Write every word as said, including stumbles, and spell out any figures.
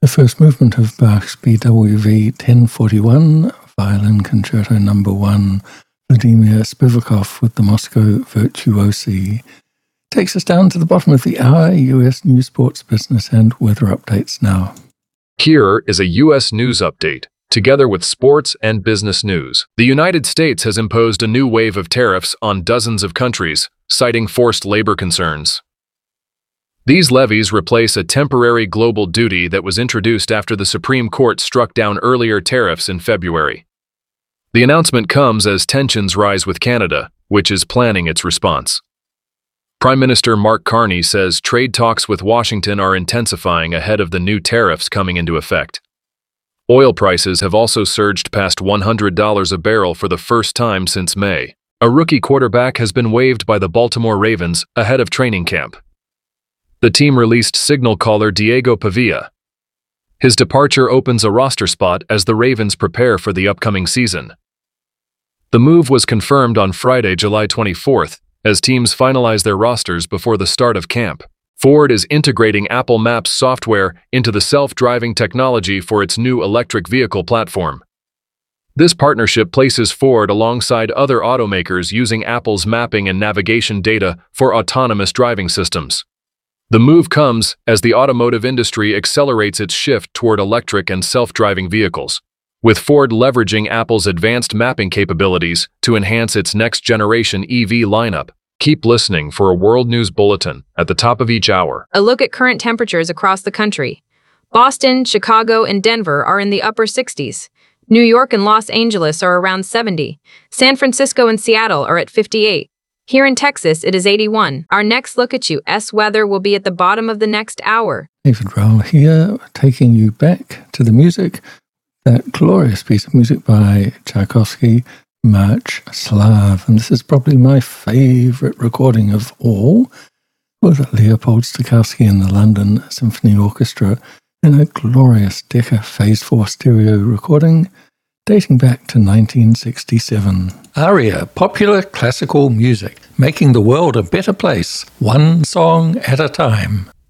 The first movement of Bach's B W V ten forty-one, Violin Concerto Number one, Vladimir Spivakov with the Moscow Virtuosi, takes us down to the bottom of the hour. U S news, sports, business, and weather updates now. Here is a U S news update, together with sports and business news. The United States has imposed a new wave of tariffs on dozens of countries, citing forced labor concerns. These levies replace a temporary global duty that was introduced after the Supreme Court struck down earlier tariffs in February. The announcement comes as tensions rise with Canada, which is planning its response. Prime Minister Mark Carney says trade talks with Washington are intensifying ahead of the new tariffs coming into effect. Oil prices have also surged past one hundred dollars a barrel for the first time since May. A rookie quarterback has been waived by the Baltimore Ravens ahead of training camp. The team released signal caller Diego Pavia. His departure opens a roster spot as the Ravens prepare for the upcoming season. The move was confirmed on Friday, July twenty-fourth, as teams finalize their rosters before the start of camp. Ford is integrating Apple Maps software into the self-driving technology for its new electric vehicle platform. This partnership places Ford alongside other automakers using Apple's mapping and navigation data for autonomous driving systems. The move comes as the automotive industry accelerates its shift toward electric and self-driving vehicles, with Ford leveraging Apple's advanced mapping capabilities to enhance its next-generation E V lineup. Keep listening for a World News Bulletin at the top of each hour. A look at current temperatures across the country. Boston, Chicago, and Denver are in the upper sixties. New York and Los Angeles are around seventy. San Francisco and Seattle are at fifty-eight. Here in Texas, it is eighty-one. Our next look at U S weather will be at the bottom of the next hour. David Rowell here, taking you back to the music. That glorious piece of music by Tchaikovsky, March Slav. And this is probably my favorite recording of all, with Leopold Stokowski and the London Symphony Orchestra in a glorious Decca Phase four stereo recording dating back to nineteen sixty-seven. Aria, popular classical music, making the world a better place, one song at a time.